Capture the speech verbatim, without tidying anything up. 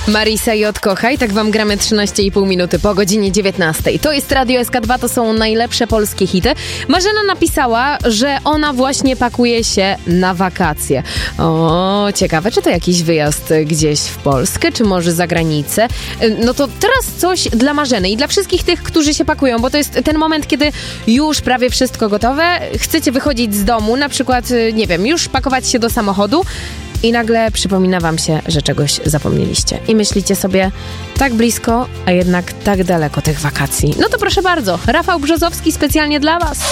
Marisa J. Kochaj, tak wam gramy trzynaście i pół minuty po godzinie dziewiętnastej. To jest Radio S K dwa, to są najlepsze polskie hity. Marzena napisała, że ona właśnie pakuje się na wakacje. O, ciekawe, czy to jakiś wyjazd gdzieś w Polskę, czy może za granicę? No to teraz coś dla Marzeny i dla wszystkich tych, którzy się pakują, bo to jest ten moment, kiedy już prawie wszystko gotowe, chcecie wychodzić z domu, na przykład, nie wiem, już pakować się do samochodu, i nagle przypomina wam się, że czegoś zapomnieliście. I myślicie sobie, tak blisko, a jednak tak daleko tych wakacji. No to proszę bardzo, Rafał Brzozowski specjalnie dla was.